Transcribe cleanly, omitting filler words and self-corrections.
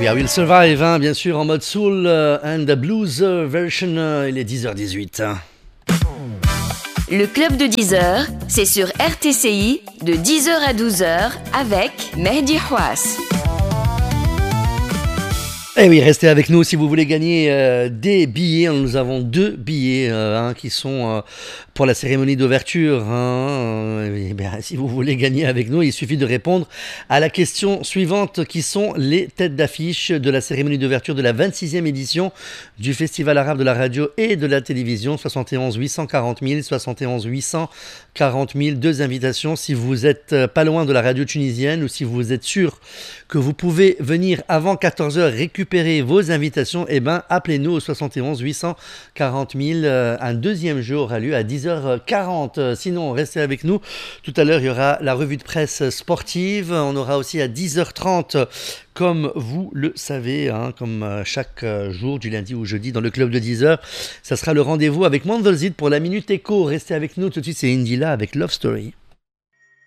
oui, I Will Survive, hein, bien sûr, en mode soul and blues version. Il est 10h18. Le club de 10h, c'est sur RTCI de 10h à 12h avec Mehdi Houas. Eh oui, restez avec nous si vous voulez gagner des billets. Nous avons 2 billets qui sont pour la cérémonie d'ouverture. Si vous voulez gagner avec nous, il suffit de répondre à la question suivante qui sont les têtes d'affiche de la cérémonie d'ouverture de la 26e édition du Festival arabe de la radio et de la télévision. 71 840 000, 71 840 000, 2 invitations. Si vous êtes pas loin de la radio tunisienne ou si vous êtes sûr que vous pouvez venir avant 14h récupérer vos invitations, appelez-nous au 71 840 000. Un deuxième jeu aura lieu à 10h40. Sinon, restez avec nous. Tout à l'heure, il y aura la revue de presse sportive. On aura aussi à 10h30, comme vous le savez, comme chaque jour du lundi au jeudi dans le club de 10h, ça sera le rendez-vous avec Mandelzid pour la Minute Écho. Restez avec nous. Tout de suite, c'est Indila avec Love Story.